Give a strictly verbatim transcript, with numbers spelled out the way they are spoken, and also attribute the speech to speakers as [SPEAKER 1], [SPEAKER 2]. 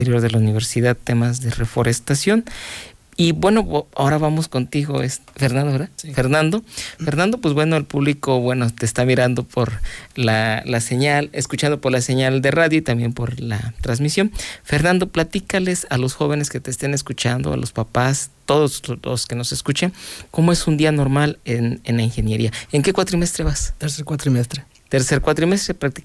[SPEAKER 1] de la universidad, temas de reforestación. Y bueno, ahora vamos contigo, es Fernando, ¿verdad? Sí. Fernando. Fernando, pues bueno, el público, bueno, te está mirando por la, la señal, escuchando por la señal de radio y también por la transmisión. Fernando, platícales a los jóvenes que te estén escuchando, a los papás, todos los que nos escuchen, ¿cómo es un día normal en, en la ingeniería? ¿En qué cuatrimestre vas?
[SPEAKER 2] Tercer cuatrimestre.
[SPEAKER 1] Tercer cuatrimestre, prácticamente